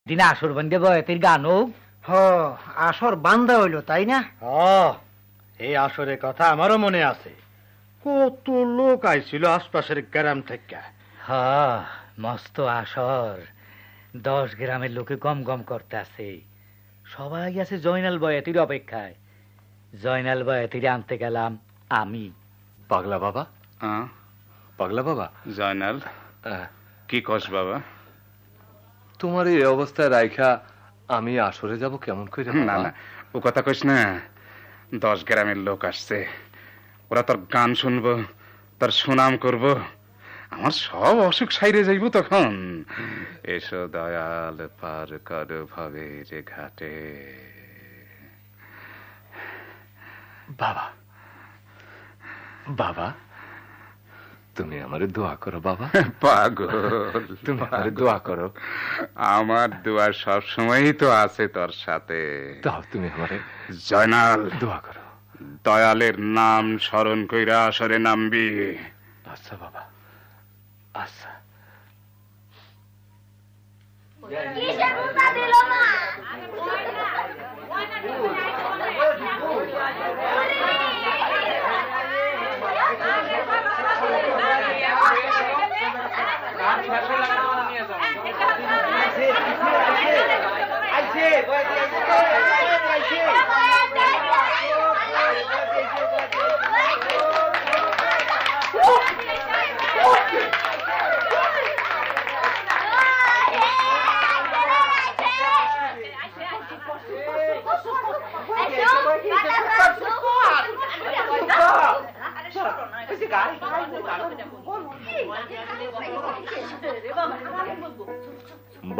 দিনে আসর বান্ধে বয়তির গান হোক। হ, আসর বান্ধা হইল তাই না? এই আসরের কথা আমারও মনে আছে। কত লোক আইছিল আশপাশের গ্রাম থেকে। হ্যাঁ, মস্ত আসর। 10 গ্রামের লোকে গম গম করতে আছে। সবাই আছে জয়নাল বয়াতির অপেক্ষায়। জয়নাল বয়াতির আনতে গেলাম আমি। পাগলা বাবা, পাগলা বাবা। জয়নাল, কি কস বাবা? তোমার এই অবস্থায় রাইখা আমি আসরে যাব কেমন করে? না না, ও কথা কইস না। 10 গ্রামের লোক আসছে, ওরা তোর গান শুনবো, তোর সুনাম করব, আমার সব অসুখ সাইরে যাইব তখন। এসো দয়াল পার কর ভবের ঘাটে। বাবা, বাবা, তুমি আমারে দোয়া করো বাবা। পাগল, তুমি আমারে দোয়া করো। আমার দোয়া সব সময়ই তো আছে তোর সাথে। দাও তুমি আমারে জয়নাল, দোয়া করো। দয়ালের নাম স্মরণ কইরা আসরে নামবি। আচ্ছা বাবা, আচ্ছা।